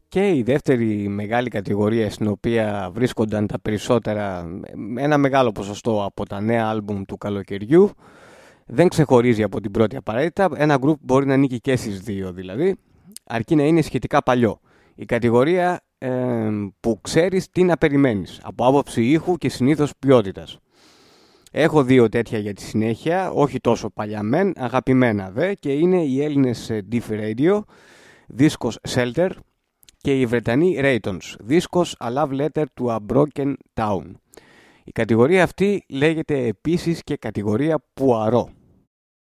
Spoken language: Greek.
και η δεύτερη μεγάλη κατηγορία στην οποία βρίσκονταν τα περισσότερα, ένα μεγάλο ποσοστό από τα νέα άλμπουμ του καλοκαιριού, δεν ξεχωρίζει από την πρώτη απαραίτητα. Ένα group μπορεί να ανήκει και στις δύο δηλαδή, αρκεί να είναι σχετικά παλιό. Η κατηγορία που ξέρεις τι να περιμένεις από άποψη ήχου και συνήθως ποιότητας. Έχω δύο τέτοια για τη συνέχεια, όχι τόσο παλιά μεν, αγαπημένα δε, και είναι οι Έλληνες Diff Radio, δίσκος Shelter, και οι Βρετανοί Raytons, δίσκος A Love Letter to a Broken Town. Η κατηγορία αυτή λέγεται επίσης και κατηγορία Πουαρό.